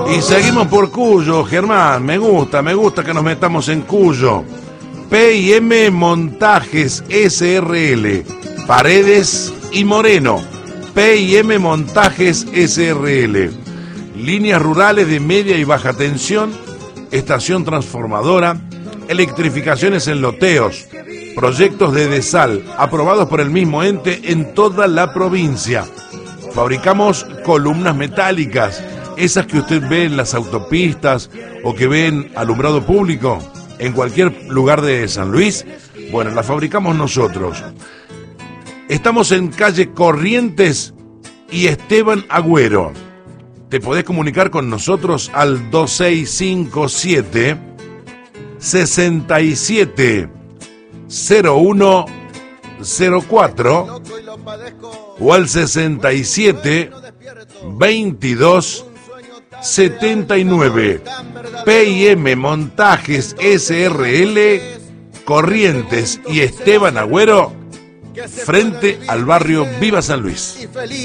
Y seguimos por Cuyo, Germán. Me gusta que nos metamos en Cuyo. P&M Montajes SRL, Paredes y Moreno. P&M Montajes SRL. Líneas rurales de media y baja tensión, estación transformadora, electrificaciones en loteos, proyectos de desal aprobados por el mismo ente en toda la provincia. Fabricamos columnas metálicas, esas que usted ve en las autopistas o que ve en alumbrado público en cualquier lugar de San Luis. Bueno, las fabricamos nosotros. Estamos en calle Corrientes y Esteban Agüero. Te podés comunicar con nosotros al 2657 67 0104 o al 67 22 79. P&M Montajes SRL, Corrientes y Esteban Agüero, frente al barrio Viva San Luis.